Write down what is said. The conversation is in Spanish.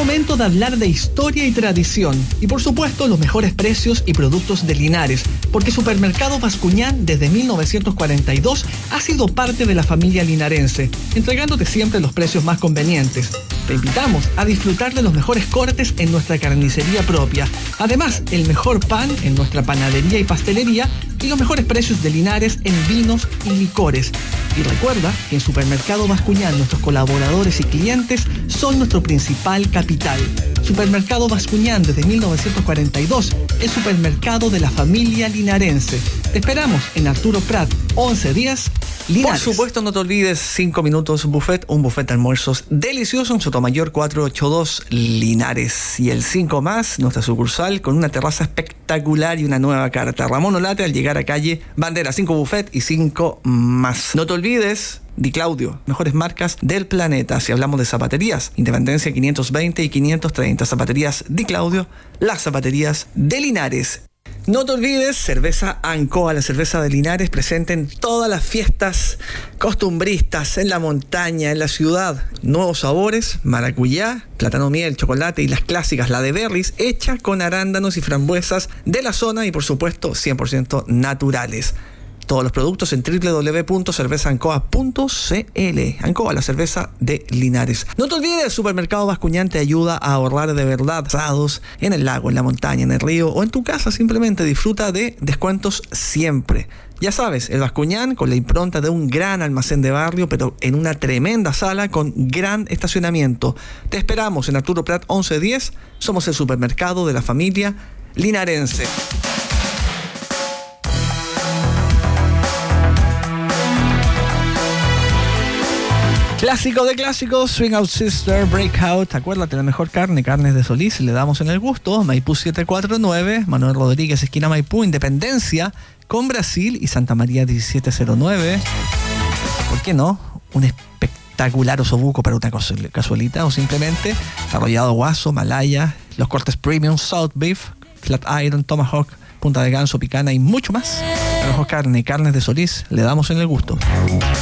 momento de hablar de historia y tradición y por supuesto los mejores precios y productos de Linares, porque Supermercado Bascuñán desde 1942 ha sido parte de la familia linarense, entregándote siempre los precios más convenientes. Te invitamos a disfrutar de los mejores cortes en nuestra carnicería propia, además el mejor pan en nuestra panadería y pastelería y los mejores precios de Linares en vinos y licores. Y recuerda que en Supermercado Bascuñán nuestros colaboradores y clientes son nuestro principal capital. Supermercado Bascuñán desde 1942, el supermercado de la familia linarense. Te esperamos en Arturo Prat, 1110, Linares. Por supuesto, no te olvides, 5 minutos buffet, un buffet de almuerzos delicioso en Sotomayor 482 Linares. Y el 5 más, nuestra sucursal con una terraza espectacular y una nueva carta. Ramón Olate al llegar a calle Bandera, 5 buffet y 5 más. No te olvides, Di Claudio, mejores marcas del planeta. Si hablamos de zapaterías, Independencia 520 y 530. Zapaterías Di Claudio, las zapaterías de Linares. No te olvides, cerveza Ancoa, la cerveza de Linares, presente en todas las fiestas costumbristas, en la montaña, en la ciudad. Nuevos sabores, maracuyá, plátano miel, chocolate y las clásicas, la de berries, hecha con arándanos y frambuesas de la zona y por supuesto 100% naturales. Todos los productos en www.cervezaancoa.cl. Ancoa, la cerveza de Linares. No te olvides, Supermercado Bascuñán te ayuda a ahorrar de verdad. Asados en el lago, en la montaña, en el río o en tu casa. Simplemente disfruta de descuentos siempre. Ya sabes, el Bascuñán con la impronta de un gran almacén de barrio, pero en una tremenda sala con gran estacionamiento. Te esperamos en Arturo Prat 1110. Somos el supermercado de la familia linarense. Clásico de clásicos, Swing Out Sister, Breakout. Acuérdate, la mejor carne, Carnes de Solís, le damos en el gusto. Maipú 749, Manuel Rodríguez, esquina Maipú, Independencia, con Brasil y Santa María 1709. ¿Por qué no? Un espectacular osobuco para una casualita o simplemente arrollado guaso, malaya, los cortes premium, South Beef, Flat Iron, Tomahawk, punta de ganso, picana y mucho más. La mejor carne, Carnes de Solís, le damos en el gusto.